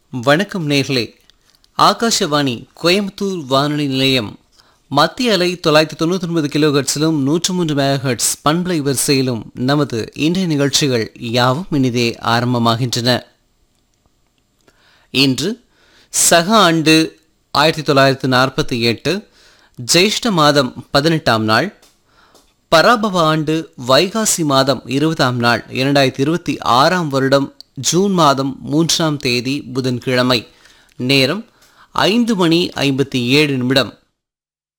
வணக்கம் நேர்களே. ஆகாஷவாணி கோயம்புத்தூர் வானொலி நிலையம் மத்திய அலை 999 கிலோஹெர்ட்ஸிலும் 103 மெகாஹெர்ட்ஸ் பண்பலை வரிசையிலும் நமது இன்றைய நிகழ்ச்சிகள் யாவும் இனிதே ஆரம்பமாகின்றன. இன்று சக ஆண்டு 1948 ஜெயிஷ்ட மாதம் 18ஆம் நாள், பராபவ ஆண்டு வைகாசி மாதம் 20ஆம் நாள், 2026ஆம் வருடம் ஜூன் மாதம் 3ஆம் தேதி புதன்கிழமை. நேரம் 5:57